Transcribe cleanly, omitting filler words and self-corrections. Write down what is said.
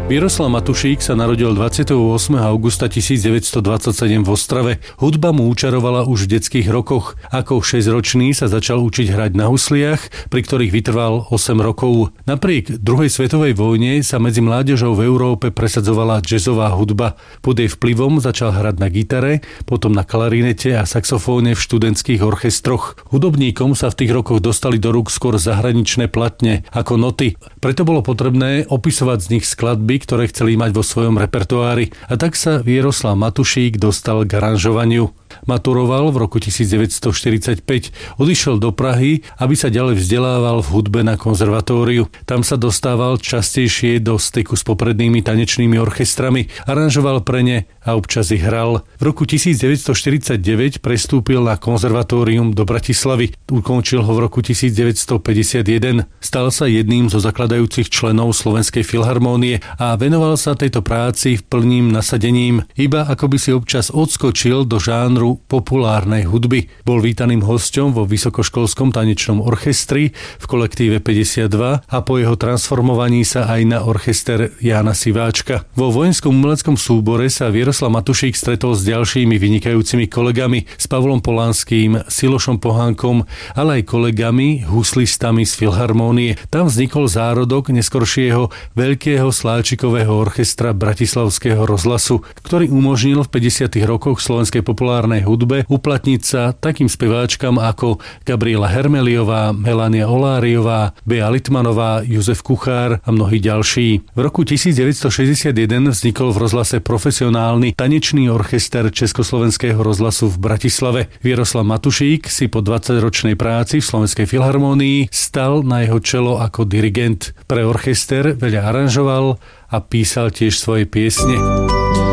Miroslav Matušík sa narodil 28. augusta 1927 v Ostrave. Hudba mu učarovala už v detských rokoch. Ako 6-ročný sa začal učiť hrať na husliach, pri ktorých vytrval 8 rokov. Napriek druhej svetovej vojne sa medzi mládežou v Európe presadzovala jazzová hudba. Pod jej vplyvom začal hrať na gitare, potom na klarinete a saxofóne v študentských orchestroch. Hudobníkom sa v tých rokoch dostali do rúk skôr zahraničné platne ako noty. Preto bolo potrebné opisovať z nich skladby, ktoré chceli mať vo svojom repertoári. A tak sa Miroslav Matušík dostal k aranžovaniu. Maturoval v roku 1945, odišiel do Prahy, aby sa ďalej vzdelával v hudbe na konzervatóriu. Tam sa dostával častejšie do styku s poprednými tanečnými orchestrami, aranžoval pre ne a občas ich hral. V roku 1949 prestúpil na konzervatórium do Bratislavy. Ukončil ho v roku 1951. Stal sa jedným zo zakladajúcich členov Slovenskej filharmónie a venoval sa tejto práci v plným nasadením, iba ako by si občas odskočil do žánru populárnej hudby. Bol vítaným hosťom vo Vysokoškolskom tanečnom orchestri v kolektíve 52 a po jeho transformovaní sa aj na orchester Jána Siváčka. Vo vojenskom umeleckom súbore sa Miroslav Matušík stretol s ďalšími vynikajúcimi kolegami, s Pavlom Polanským, Silošom Pohánkom, ale aj kolegami, huslistami z filharmónie. Tam vznikol zárodok neskoršieho Veľkého sláčikového orchestra Bratislavského rozhlasu, ktorý umožnil v 50. rokoch slovenskej populárnej hudbe uplatniť sa takým speváčkam ako Gabriela Hermeliová, Melania Oláriová, Bea Litmanová, Jozef Kuchár a mnohí ďalší. V roku 1961 vznikol v rozhlase profesionálny tanečný orchester Československého rozhlasu v Bratislave. Miroslav Matušík si po 20-ročnej práci v Slovenskej filharmónii stal na jeho čelo ako dirigent. Pre orchester veľa aranžoval a písal tiež svoje piesne.